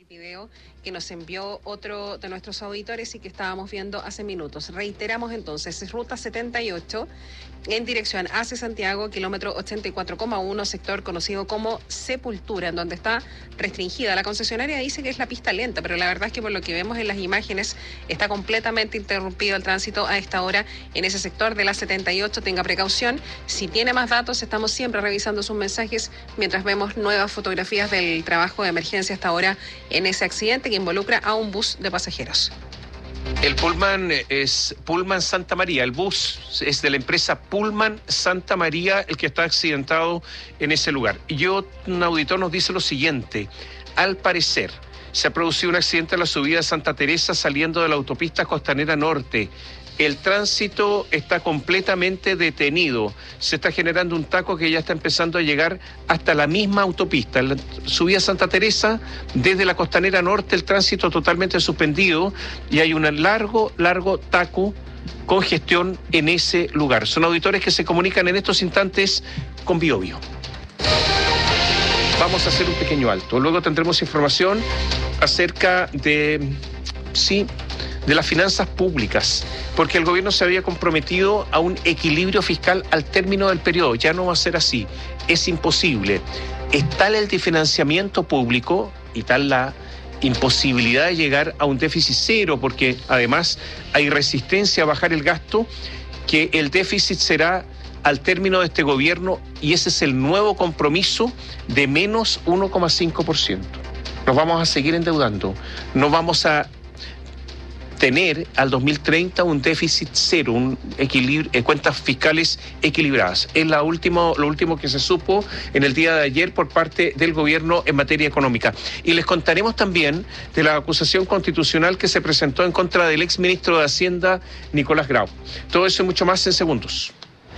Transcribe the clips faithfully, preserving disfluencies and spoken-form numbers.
Video que nos envió otro de nuestros auditores y que estábamos viendo hace minutos. Reiteramos entonces, es ruta setenta y ocho en dirección hacia Santiago, kilómetro ochenta y cuatro coma uno, sector conocido como Sepultura, en donde está restringida. La concesionaria dice que es la pista lenta, pero la verdad es que por lo que vemos en las imágenes está completamente interrumpido el tránsito a esta hora en ese sector de la setenta y ocho. Tenga precaución. Si tiene más datos, estamos siempre revisando sus mensajes mientras vemos nuevas fotografías del trabajo de emergencia hasta ahora en ese accidente que involucra a un bus de pasajeros. El Pullman es Pullman Santa María, el bus es de la empresa Pullman Santa María el que está accidentado en ese lugar. Y yo, un auditor nos dice lo siguiente: al parecer se ha producido un accidente en la subida de Santa Teresa saliendo de la autopista Costanera Norte. El tránsito está completamente detenido. Se está generando un taco que ya está empezando a llegar hasta la misma autopista. En la subida a Santa Teresa, desde la Costanera Norte, el tránsito totalmente suspendido y hay un largo, largo taco, congestión en ese lugar. Son auditores que se comunican en estos instantes con Biobío. Vamos a hacer un pequeño alto. Luego tendremos información acerca de... sí... de las finanzas públicas, porque el gobierno se había comprometido a un equilibrio fiscal al término del periodo. Ya no va a ser así, es imposible. Es tal el desfinanciamiento público y tal la imposibilidad de llegar a un déficit cero, porque además hay resistencia a bajar el gasto, que el déficit será al término de este gobierno, y ese es el nuevo compromiso de menos uno coma cinco por ciento. Nos vamos a seguir endeudando, no vamos a tener al dos mil treinta un déficit cero, un equilibrio, eh, cuentas fiscales equilibradas. Es la último, lo último que se supo en el día de ayer por parte del gobierno en materia económica. Y les contaremos también de la acusación constitucional que se presentó en contra del exministro de Hacienda, Nicolás Grau. Todo eso y mucho más en segundos.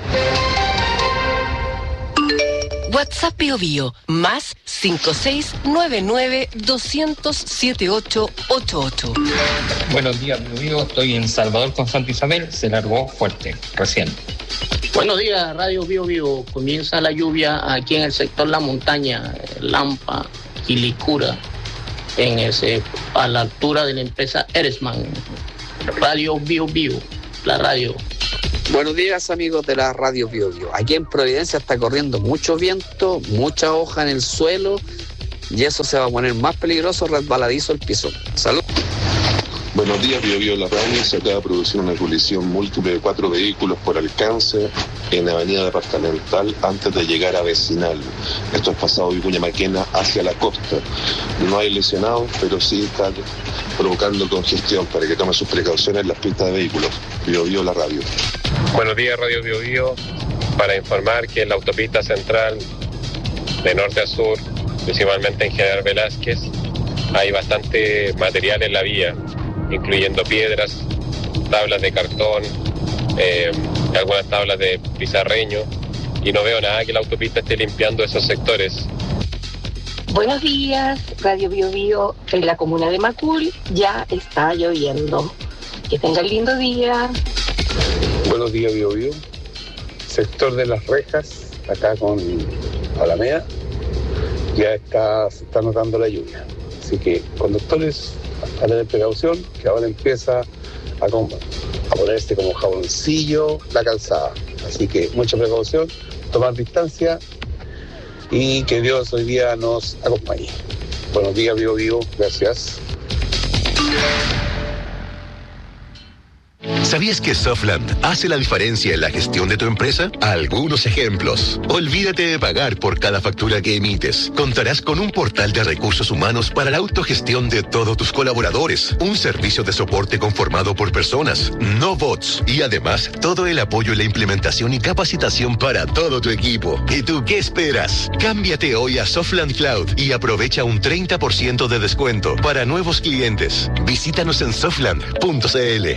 WhatsApp Biobío, más cinco seis nueve nueve dos cero cero siete ocho ocho ocho. Buenos días, Biobío. Estoy en Salvador con Santa Isabel. Se largó fuerte, recién. Buenos días, Radio Biobío. Comienza la lluvia aquí en el sector La Montaña, Lampa, Quilicura, en ese, a la altura de la empresa Eresman. Radio Biobío, la radio. Buenos días, amigos de la Radio Biobío. Aquí en Providencia está corriendo mucho viento, mucha hoja en el suelo, y eso se va a poner más peligroso, resbaladizo el piso. Salud. Buenos días, Biobío La Radio. Se acaba de producir una colisión múltiple de cuatro vehículos por alcance en Avenida Departamental antes de llegar a Vecinal. Esto es pasado Vicuña Maquena hacia la costa. No hay lesionados, pero sí está provocando congestión para que tome sus precauciones en las pistas de vehículos. Biobío La Radio. Buenos días, Radio Biobío. Para informar que en la autopista central de norte a sur, principalmente en General Velázquez, hay bastante material en la vía, incluyendo piedras, tablas de cartón, eh, algunas tablas de pizarreño, y no veo nada que la autopista esté limpiando esos sectores. Buenos días, Radio Biobío. En la comuna de Macul ya está lloviendo. Que tengan lindo día. Buenos días, Biobío. Sector de Las Rejas, acá con Alameda, ya está, se está notando la lluvia. Así que, conductores, a tener precaución, que ahora empieza a, a ponerse como jaboncillo la calzada. Así que mucha precaución, tomar distancia y que Dios hoy día nos acompañe. Buenos días, Biobío. Gracias. ¿Sabías que Softland hace la diferencia en la gestión de tu empresa? Algunos ejemplos. Olvídate de pagar por cada factura que emites. Contarás con un portal de recursos humanos para la autogestión de todos tus colaboradores. Un servicio de soporte conformado por personas, no bots. Y además, todo el apoyo en la implementación y capacitación para todo tu equipo. ¿Y tú qué esperas? Cámbiate hoy a Softland Cloud y aprovecha un treinta por ciento de descuento para nuevos clientes. Visítanos en softland punto c l.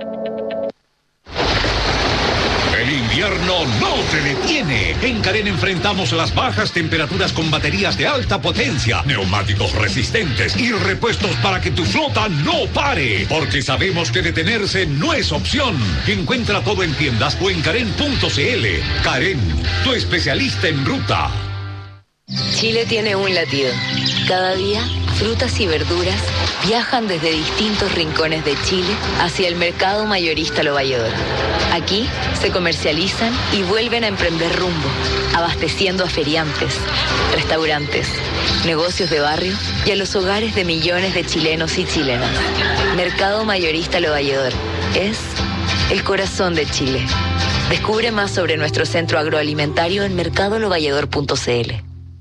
El invierno no te detiene. En Carén enfrentamos las bajas temperaturas con baterías de alta potencia, neumáticos resistentes y repuestos para que tu flota no pare. Porque sabemos que detenerse no es opción. Encuentra todo en tiendas o en carén punto c l. Carén, tu especialista en ruta. Chile tiene un latido. Cada día frutas y verduras viajan desde distintos rincones de Chile hacia el mercado mayorista Lo Valledor. Aquí se comercializan y vuelven a emprender rumbo, abasteciendo a feriantes, restaurantes, negocios de barrio y a los hogares de millones de chilenos y chilenas. Mercado mayorista Lo Valledor es el corazón de Chile. Descubre más sobre nuestro centro agroalimentario en mercado lo valledor punto c l.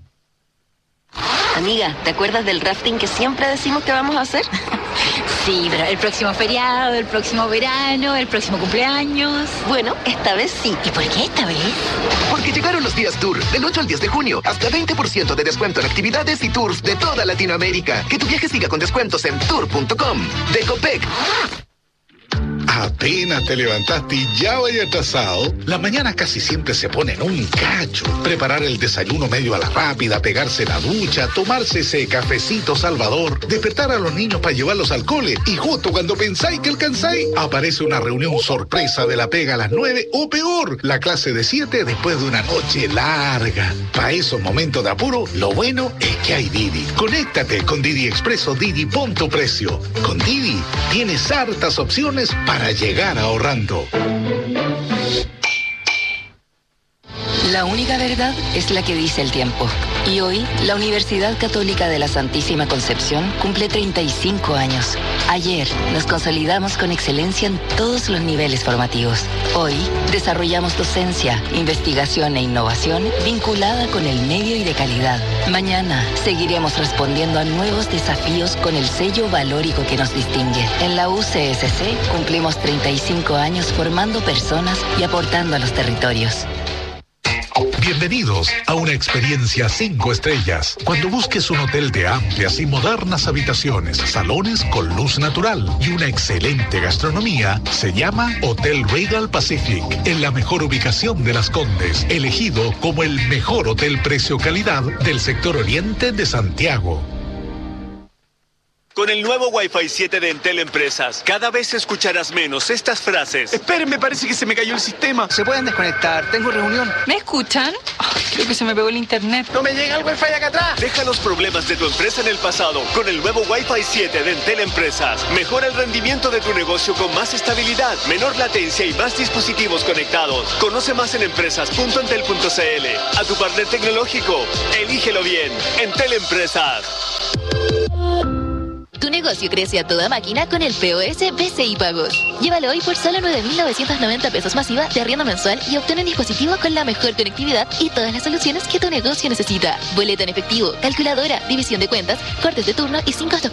Amiga, ¿te acuerdas del rafting que siempre decimos que vamos a hacer? Sí, pero el próximo feriado, el próximo verano, el próximo cumpleaños. Bueno, esta vez sí. ¿Y por qué esta vez? Porque llegaron los días Tour, del ocho al diez de junio, hasta veinte por ciento de descuento en actividades y tours de toda Latinoamérica. Que tu viaje siga con descuentos en tour punto com. De Copec. Apenas te levantaste y ya vaya atrasado. La mañana casi siempre se pone en un cacho. Preparar el desayuno medio a la rápida, pegarse la ducha, tomarse ese cafecito salvador, despertar a los niños para llevarlos al cole y justo cuando pensáis que alcanzáis, aparece una reunión sorpresa de la pega a las nueve o peor, la clase de siete después de una noche larga. Para esos momentos de apuro, lo bueno es que hay Didi. Conéctate con Didi Expreso Didi Punto Precio. Con Didi tienes hartas opciones para llegar ahorrando. La única verdad es la que dice el tiempo. Y hoy, la Universidad Católica de la Santísima Concepción cumple treinta y cinco años. Ayer, nos consolidamos con excelencia en todos los niveles formativos. Hoy, desarrollamos docencia, investigación e innovación vinculada con el medio y de calidad. Mañana, seguiremos respondiendo a nuevos desafíos con el sello valórico que nos distingue. En la U C S C cumplimos treinta y cinco años formando personas y aportando a los territorios. Bienvenidos a una experiencia cinco estrellas. Cuando busques un hotel de amplias y modernas habitaciones, salones con luz natural y una excelente gastronomía, se llama Hotel Regal Pacific, en la mejor ubicación de Las Condes, elegido como el mejor hotel precio-calidad del sector oriente de Santiago. Con el nuevo Wi-Fi siete de Entel Empresas, cada vez escucharás menos estas frases. Esperen, parece que se me cayó el sistema. Se pueden desconectar, tengo reunión. ¿Me escuchan? Oh, creo que se me pegó el internet. ¡No me llega el Wi-Fi acá atrás! Deja los problemas de tu empresa en el pasado con el nuevo Wi-Fi siete de Entel Empresas. Mejora el rendimiento de tu negocio con más estabilidad, menor latencia y más dispositivos conectados. Conoce más en empresas punto entel punto c l. A tu partner tecnológico, elígelo bien. Entel Empresas. Tu negocio crece a toda máquina con el P O S B C I Pagos. Llévalo hoy por solo nueve mil novecientos noventa pesos masiva de arriendo mensual y obtén un dispositivo con la mejor conectividad y todas las soluciones que tu negocio necesita. Boleto en efectivo, calculadora, división de cuentas, cortes de turno y cinco